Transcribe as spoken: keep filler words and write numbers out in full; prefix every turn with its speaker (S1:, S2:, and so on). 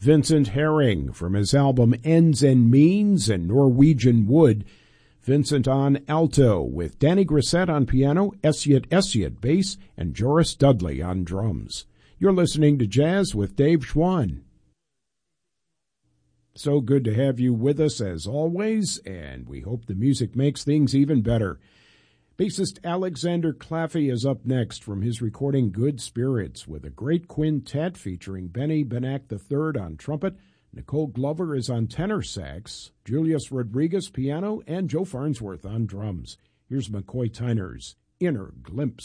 S1: Vincent Herring from his album Ends and Means and Norwegian Wood. Vincent on alto with Danny Grissett on piano, Esiot Esiot bass, and Joris Dudley on drums. You're listening to Jazz with Dave Schwann. So good to have you with us as always, and we hope the music makes things even better. Bassist Alexander Claffey is up next from his recording Good Spirits with a great quintet featuring Benny Benack the third on trumpet, Nicole Glover is on tenor sax, Julius Rodriguez piano, and Joe Farnsworth on drums. Here's McCoy Tyner's Inner Glimpse.